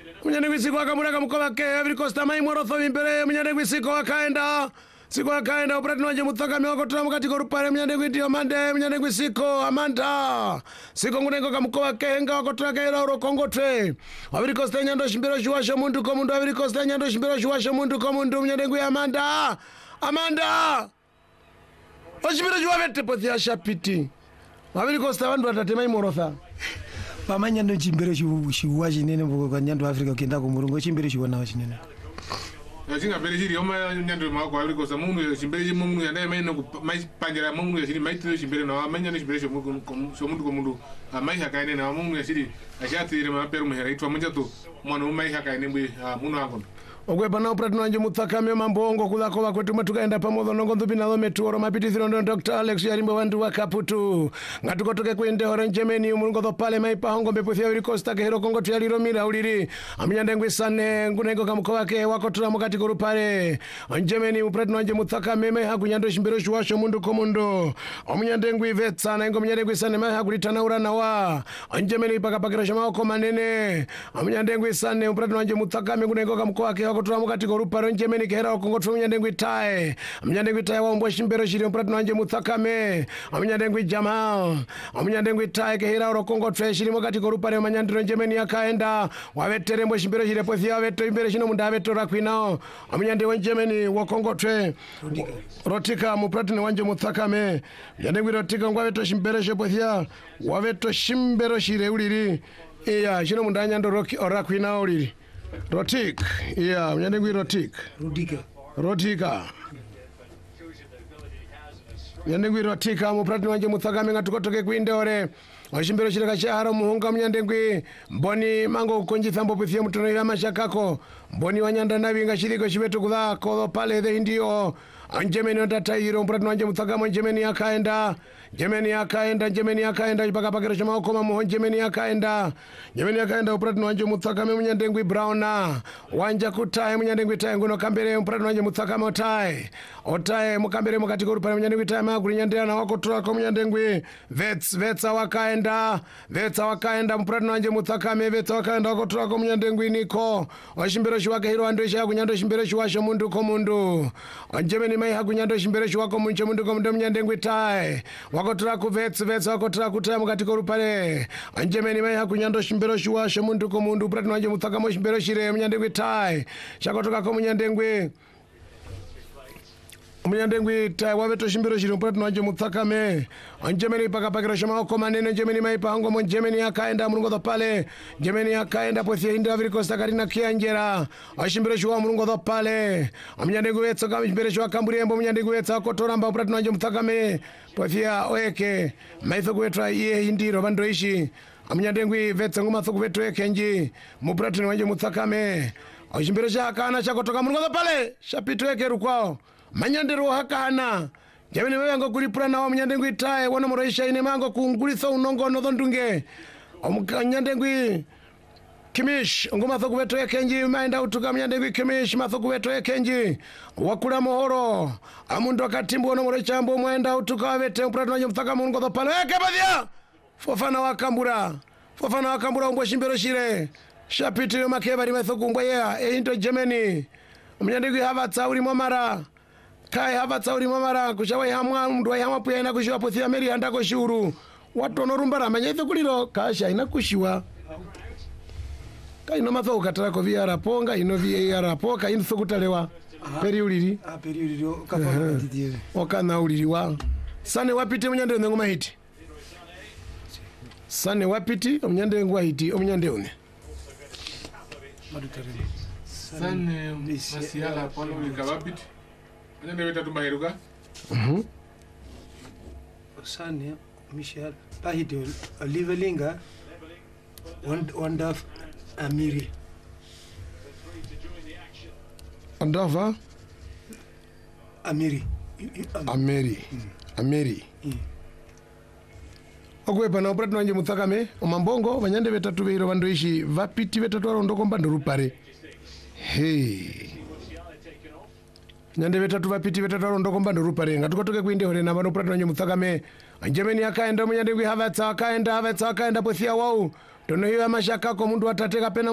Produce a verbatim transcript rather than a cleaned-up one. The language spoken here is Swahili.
Munyande gwisiko akamuraka mukova ke Ivory Coast mai morotho imbere munyande gwisiko akaenda siko akaenda operate wanje mutsakame wakotora mukati korupare munyande gwiti Amanda munyande gwisiko Amanda siko ngunengo kamukova kenga wakotora kaira ro kongotwe Ivory Coast nyando shimbiro shuwasho mundu ko mundu Ivory Coast nyando shimbiro shuwasho mundu ko mundu munyande gwi Amanda Amanda Oshibiro shuwavete pothi ashapiti Ivory Coast vandu vatatema imorotha Pamanya ndo chimbere shuwa chinene mbuko nyando Afrika kenda ku Mulungu chimbere shuwa nawo chinene. Yachinga bere chiri yoma nyando mako Ivory Coast mungu chimbere chi mungu yanda mai no mai panjira mungu yachiri mai tiro chimbere na amanya no chimbere shomundu shomundu ko mundu mai hakaine na mungu yachiri ashatire maperu muhera itwa munjato mwana mai hakaine mbi muno angono. Ogwe bana operate wanje mutsakame mambongo kulako vakwetu matukaenda pamodho nongo binalo metuoro mapitithiro ndo Doctor Alex Yarimbo vandu vakaputu ngatukotoke kuende hore Germany mulungo tho pale maipa hongo mbeputhi Ivory Coast kehero kongo tuyaliro mira uliri amnyande ngwisane ngunengo kamuko wake wakotura mukati kurupare Germany operate wanje mutsakame mai hakunyando shimbero shuwasho mundu ko mundu amnyande ngwivetsana ngo mnyande ngwisane mai hakulitana urana wa Germany pakapakira shamaoko manene amnyande ngwisane operate wanje mutsakame ngunengo kamuko wake kutura mukati koruparo Germany kehera okongotwa munyande ngwitae munyande ngwitae waombo shimbero shiri operate wanje mutsakame munyande ngwijamal munyande ngwitae kehera okongotwa shiri mukati koruparo manyandiro Germany akaenda waveterembo shimbero shiri pothi aveto imbere shino munda avetora kwinao munyande wa Germany wakongotwe rotika muprate wanje mutsakame munyande ngwirotika ngwaveto shimbero shepothia waveto shimbero shiri uliri iya shino munda nyando roki orakwinao uliri Rotik, yeah, munyande ngwi Rotik. Rudika. Rotika. Munyande ngwi Rotika muprati wanje mutsakame ngatukotoke kuinde ore. Washimbero shirika chaharo muhunga munyande ngwi mboni mango kukonjitha mboputhie mutono ila mashakako. Mboni wanyanda navinga shiriko shivetu kutha kodho pale the indio. Germany ndatayiro muprati wanje mutsakame Germany akaenda. Germany akaenda Germany akaenda paka pakero chama okoma mu Germany akaenda Germany akaenda operate wanje mutsakame munyande ngwi Browna wanja kutaye munyande ngwi taye ngono kambere operate wanje mutsakame otaye otaye mukambere mukati korupare munyande ngwi taye maguri nyandira na wakotura ko munyande ngwi vets vetsa wakaenda vetsa wakaenda operate wanje mutsakame vetsa wakaenda wakotura ko munyande ngwi niko washimbero shiwake hiro ando sha kunyando shimbero shiwasho mundu ko mundu Germany mai hakunyando shimbero shiwako munche mundu ko mundu munyande ngwi taye wakotura ku vets vets wakotura kutaya mukati korupare Germany mai hakunyando shimbero shiwasho mundu ko mundu operate wanje mutsakame shimbero shire munyande ngwi taye shakotoka ko munyande ngwi munyande ngwi taye waveto shimbero shire operate wanje mutsakame Germany paka pakira shama okoma nene Germany mai pango mo Germany akaenda mulungo tho pale Germany akaenda pothi inda Ivory Coast karina kianjera ashimbero shwa mulungo tho pale munyande ngwi vetsa ka shimbero shwa kamburembo munyande ngwi vetsa kotora mba operate wanje mutsakame pothia oeke maitho kwetwa iye indiro vandoishi munyande ngwi vetsa ngoma tho kuvetwe kenji muprate wanje mutsakame ashimbero sha kana chakotoka mulungo tho pale shapitweke rukwao manyandero hakana Germany wewe kulipura na munyande ngwi taye wona moroisha ine mango kungulitha unongono thondunge omukanyande ngwi Kimish ngoma tho kuvetwe kenji maenda utuka munyande ngwi Kimish matho kuvetwe kenji wakula mohoro amundu akatimbo wona moroisha mbo mwenda utuka wavete operate wanje mutsakame mulungo tho pale eke badia Fofana wakambura Fofana wakambura ombo shimbero shire shapiti yo makebari matho kumbwa ya e into Germany munyande ngwi Havertz uri momara kai Havertz uri mamara kushawa hamwa mndwa hamwa puya ina kushiwa pothi Ameri andako shuru watu onorumba ramanya itho kuliro kasha ina kushiwa kai no matho ukatara ko V R ponga ino V A R poka ino sokutalewa peri uliri Ah peri uliri kafa nditiye okana uliri wa sane wapite munyande ngoma hiti sane wapiti munyande ngwa hiti omunyande une madutare sane masiala palo likabapiti munyande wetatu bahiruka mhm Sane Michel Pahito Livelinga Wandaf Amiri Andava Amiri Ameri Ameri Ogwe pana operate wanje mutsakame omambongo vanyande vetatu veiro vandoishi vapiti vetatu arondoko mbando rupare hey nyande vetatu vapiti vetatu arondoko mbando rupare ngatukotoke kuinde hore na vano operate wanje mutsakame Germany akaenda munyande ngwi Havertz akaenda Havertz akaenda pothia wau tono hiyo mashaka ko mundu atateka pena